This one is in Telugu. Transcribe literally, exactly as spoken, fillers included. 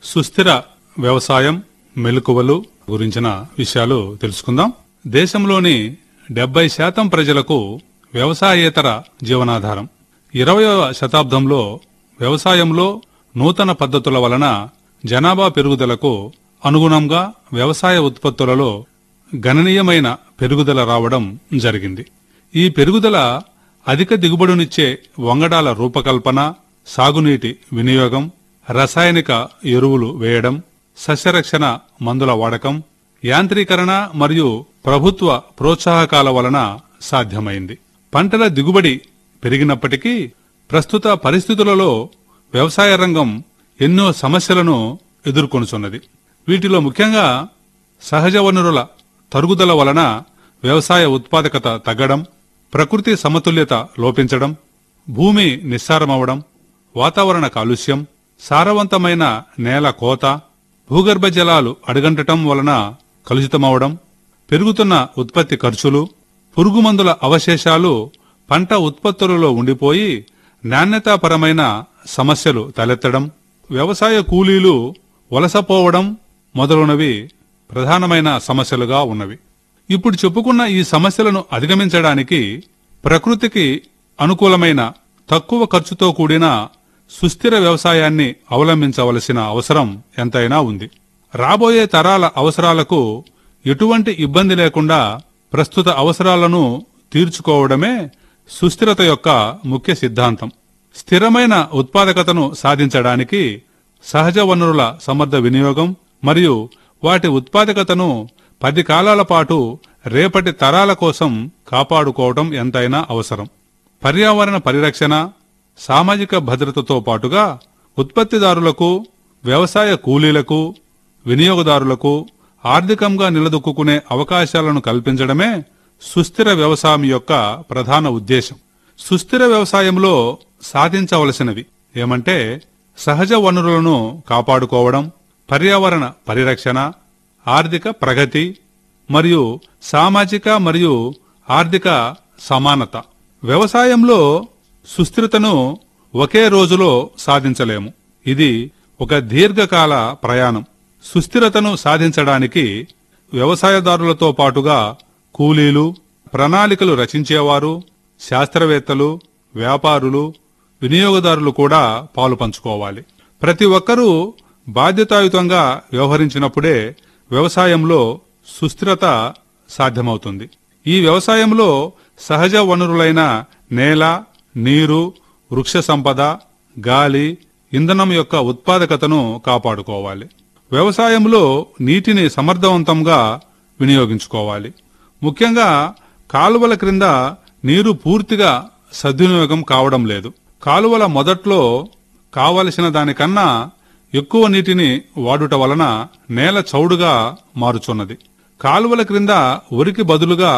సుస్థిర వ్యవసాయం మెలకువలు గురించిన విషయాలు తెలుసుకుందాం. దేశంలోని డెబ్బై శాతం ప్రజలకు వ్యవసాయేతర జీవనాధారం. ఇరవయవ శతాబ్దంలో వ్యవసాయంలో నూతన పద్ధతుల వలన జనాభా పెరుగుదలకు అనుగుణంగా వ్యవసాయ ఉత్పత్తులలో గణనీయమైన పెరుగుదల రావడం జరిగింది. ఈ పెరుగుదల అధిక దిగుబడినిచ్చే వంగడాల రూపకల్పన, సాగునీటి వినియోగం, రసాయనిక ఎరువులు వేయడం, సస్యరక్షణ మందుల వాడకం, యాంత్రీకరణ మరియు ప్రభుత్వ ప్రోత్సాహకాల వలన సాధ్యమైంది. పంటల దిగుబడి పెరిగినప్పటికీ ప్రస్తుత పరిస్థితులలో వ్యవసాయ రంగం ఎన్నో సమస్యలను ఎదుర్కొనుచున్నది. వీటిలో ముఖ్యంగా సహజ వనరుల తరుగుదల వలన వ్యవసాయ ఉత్పాదకత తగ్గడం, ప్రకృతి సమతుల్యత లోపించడం, భూమి నిస్సారమవడం, వాతావరణ కాలుష్యం, సారవంతమైన నేల కోత, భూగర్భ జలాలు అడుగంటటం వలన కలుషితమవడం, పెరుగుతున్న ఉత్పత్తి ఖర్చులు, పురుగుమందుల అవశేషాలు పంట ఉత్పత్తులలో ఉండిపోయి నాణ్యతాపరమైన సమస్యలు తలెత్తడం, వ్యవసాయ కూలీలు వలసపోవడం మొదలైనవి ప్రధానమైన సమస్యలుగా ఉన్నవి. ఇప్పుడు చెప్పుకున్న ఈ సమస్యలను అధిగమించడానికి ప్రకృతికి అనుకూలమైన తక్కువ ఖర్చుతో కూడిన సుస్థిర వ్యవసాయాన్ని అవలంబించవలసిన అవసరం ఎంతైనా ఉంది. రాబోయే తరాల అవసరాలకు ఎటువంటి ఇబ్బంది లేకుండా ప్రస్తుత అవసరాలను తీర్చుకోవడమే సుస్థిరత యొక్క ముఖ్య సిద్ధాంతం. స్థిరమైన ఉత్పాదకతను సాధించడానికి సహజ వనరుల సమర్థ వినియోగం మరియు వాటి ఉత్పాదకతను పది కాలాల పాటు రేపటి తరాల కోసం కాపాడుకోవడం ఎంతైనా అవసరం. పర్యావరణ పరిరక్షణ, సామాజిక భద్రతతో పాటుగా ఉత్పత్తిదారులకు, వ్యవసాయ కూలీలకు, వినియోగదారులకు ఆర్థికంగా నిలదొక్కునే అవకాశాలను కల్పించడమే సుస్థిర వ్యవసాయం యొక్క ప్రధాన ఉద్దేశం. సుస్థిర వ్యవసాయంలో సాధించవలసినవి ఏమంటే సహజ వనరులను కాపాడుకోవడం, పర్యావరణ పరిరక్షణ, ఆర్థిక ప్రగతి మరియు సామాజిక మరియు ఆర్థిక సమానత. వ్యవసాయంలో సుస్థిరతను ఒకే రోజులో సాధించలేము. ఇది ఒక దీర్ఘకాల ప్రయాణం. సుస్థిరతను సాధించడానికి వ్యవసాయదారులతో పాటుగా కూలీలు, ప్రణాళికలు రచించేవారు, శాస్త్రవేత్తలు, వ్యాపారులు, వినియోగదారులు కూడా పాలు పంచుకోవాలి. ప్రతి ఒక్కరూ బాధ్యతాయుతంగా వ్యవహరించినప్పుడే వ్యవసాయంలో సుస్థిరత సాధ్యమవుతుంది. ఈ వ్యవసాయంలో సహజ వనరులైన నేల, నీరు, వృక్ష సంపద, గాలి, ఇంధనం యొక్క ఉత్పాదకతను కాపాడుకోవాలి. వ్యవసాయంలో నీటిని సమర్థవంతంగా వినియోగించుకోవాలి. ముఖ్యంగా కాలువల క్రింద నీరు పూర్తిగా సద్వినియోగం కావడం లేదు. కాలువల మొదట్లో కావలసిన దానికన్నా ఎక్కువ నీటిని వాడుట వలన నేల చౌడుగా మారుచున్నది. కాలువల క్రింద వరికి బదులుగా